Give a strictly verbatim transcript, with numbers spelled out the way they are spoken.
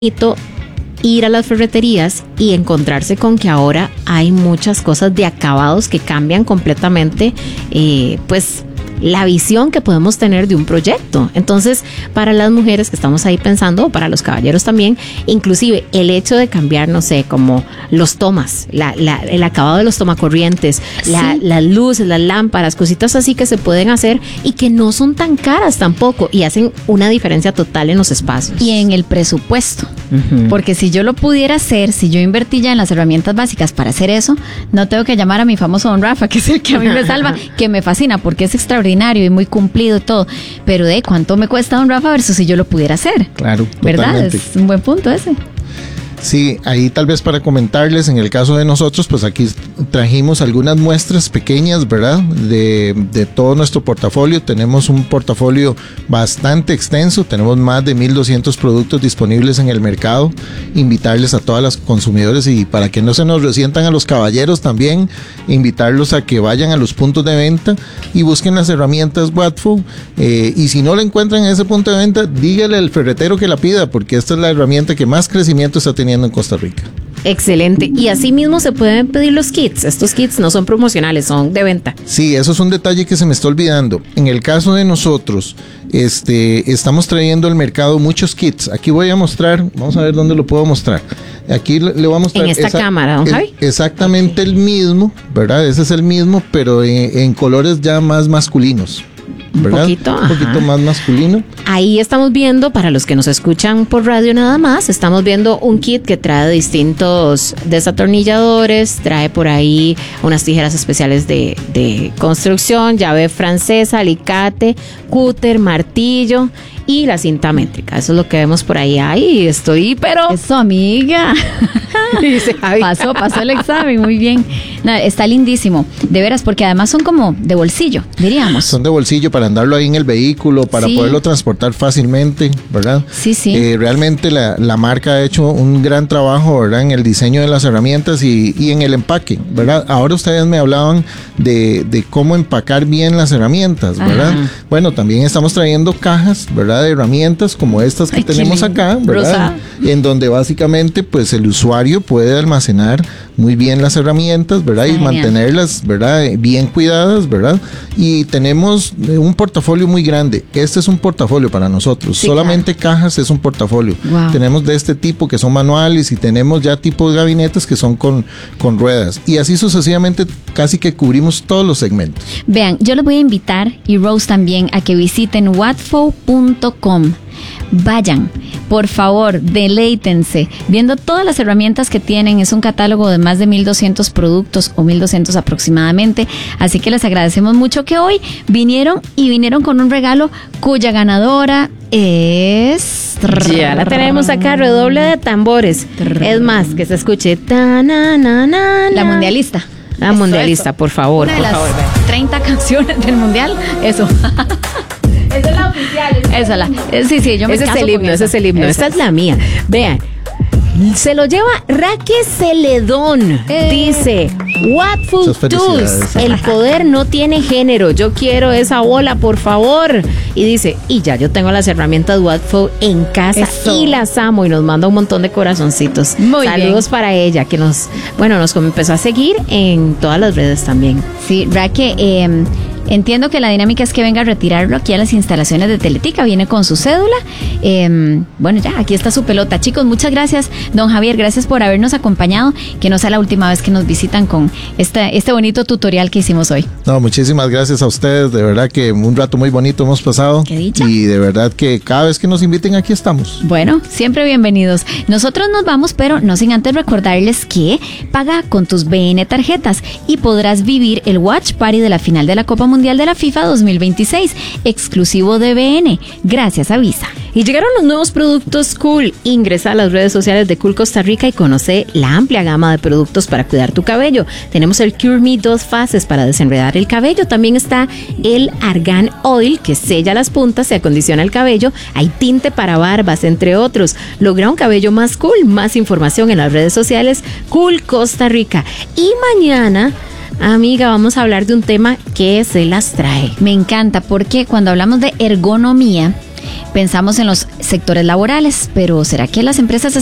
ir a las ferreterías y encontrarse con que ahora hay muchas cosas de acabados que cambian completamente, eh, pues, la visión que podemos tener de un proyecto. Entonces, para las mujeres que estamos ahí pensando, o para los caballeros también, inclusive el hecho de cambiar, no sé, como los tomas, la, la, el acabado de los tomacorrientes, ¿sí? la, las luces, las lámparas, cositas así que se pueden hacer y que no son tan caras tampoco y hacen una diferencia total en los espacios. Y en el presupuesto. Uh-huh. Porque si yo lo pudiera hacer, si yo invertí ya en las herramientas básicas para hacer eso, no tengo que llamar a mi famoso Don Rafa, que es el que a mí me salva, que me fascina porque es extraordinario y muy cumplido y todo, pero de cuánto me cuesta Don Rafa versus si yo lo pudiera hacer. Claro, ¿verdad? Totalmente. Es un buen punto ese. Sí, ahí tal vez para comentarles, en el caso de nosotros, pues aquí trajimos algunas muestras pequeñas, ¿verdad? De, de todo nuestro portafolio. Tenemos un portafolio bastante extenso, tenemos más de mil doscientos productos disponibles en el mercado. Invitarles a todas las consumidores y para que no se nos resientan a los caballeros también, invitarlos a que vayan a los puntos de venta y busquen las herramientas Watfo. Eh, y si no la encuentran en ese punto de venta, dígale al ferretero que la pida, porque esta es la herramienta que más crecimiento está teniendo en Costa Rica. Excelente. Y así mismo se pueden pedir los kits. Estos kits no son promocionales, son de venta. Sí, eso es un detalle que se me está olvidando. En el caso de nosotros, este, estamos trayendo al mercado muchos kits. Aquí voy a mostrar, vamos a ver dónde lo puedo mostrar. Aquí le, le voy a mostrar. En esta esa, cámara, ¿don Javi? Exactamente okay. El mismo, ¿verdad? Ese es el mismo, pero en, en colores ya más masculinos. ¿verdad? Un poquito, un poquito ajá. más masculino. Ahí estamos viendo, para los que nos escuchan por radio nada más, estamos viendo un kit que trae distintos desatornilladores, trae por ahí unas tijeras especiales de, de construcción, llave francesa, alicate, cúter, martillo y la cinta métrica. Eso es lo que vemos por ahí. Ay, estoy, pero... Eso, amiga. Dice Javi. Pasó, pasó el examen, muy bien. No, está lindísimo, de veras, porque además son como de bolsillo, diríamos. Son de bolsillo para andarlo ahí en el vehículo, para sí. poderlo transportar fácilmente, ¿verdad? Sí, sí. Eh, realmente la, la marca ha hecho un gran trabajo, ¿verdad? En el diseño de las herramientas y, y en el empaque, ¿verdad? Ahora ustedes me hablaban de, de cómo empacar bien las herramientas, ¿verdad? Ajá. Bueno, también estamos trayendo cajas, ¿verdad? De herramientas como estas que Ay, tenemos acá, ¿verdad? Rosa. En donde básicamente pues el usuario puede almacenar muy bien las herramientas, ¿verdad? Y Genial. mantenerlas, ¿verdad? Bien cuidadas, ¿verdad? Y tenemos un portafolio muy grande. Este es un portafolio para nosotros. Sí, Solamente claro. cajas es un portafolio. Wow. Tenemos de este tipo que son manuales y tenemos ya tipos de gabinetes que son con, con ruedas. Y así sucesivamente casi que cubrimos todos los segmentos. Vean, yo les voy a invitar, y Rose también, a que visiten watfo punto com. Vayan, por favor, deleítense viendo todas las herramientas que tienen. Es un catálogo de más de mil doscientos productos o mil doscientos aproximadamente, así que les agradecemos mucho que hoy vinieron y vinieron con un regalo cuya ganadora es... Ya la tenemos acá, redoble de tambores. Es más, que se escuche ta, na, na, na, la mundialista. La eso, mundialista, eso. por favor, Una por de favor. Las treinta canciones del mundial, eso. Esa es la oficial. Esa es la. Sí, sí, yo me Ese caso es el himno, ese es el himno. Esa es la mía. Vean. Se lo lleva Raque Celedón. Eh. Dice, Watfo Tools, el poder no tiene género. Yo quiero esa bola, por favor. Y dice, y ya yo tengo las herramientas Watfo en casa Eso. y las amo. Y nos manda un montón de corazoncitos. Muy Saludos bien. para ella, que nos, bueno, nos empezó a seguir en todas las redes también. Sí, Raque, eh, entiendo que la dinámica es que venga a retirarlo aquí a las instalaciones de Teletica, viene con su cédula. Eh, bueno, ya, aquí está su pelota. Chicos, muchas gracias, don Javier, gracias por habernos acompañado, que no sea la última vez que nos visitan con este, este bonito tutorial que hicimos hoy. No, muchísimas gracias a ustedes, de verdad que un rato muy bonito hemos pasado. Qué dicha. Y de verdad que cada vez que nos inviten aquí estamos. Bueno, siempre bienvenidos. Nosotros nos vamos, pero no sin antes recordarles que paga con tus B N tarjetas y podrás vivir el Watch Party de la final de la Copa Mundial de la FIFA dos mil veintiséis, exclusivo de B N, gracias a Visa. Y llegaron los nuevos productos Cool. Ingresa a las redes sociales de Cool Costa Rica y conoce la amplia gama de productos para cuidar tu cabello. Tenemos el Cure Me dos fases para desenredar el cabello. También está el Argan Oil, que sella las puntas y acondiciona el cabello. Hay tinte para barbas, entre otros. Logra un cabello más cool. Más información en las redes sociales Cool Costa Rica. Y mañana, amiga, vamos a hablar de un tema que se las trae. Me encanta, porque cuando hablamos de ergonomía, pensamos en los sectores laborales, pero ¿será que las empresas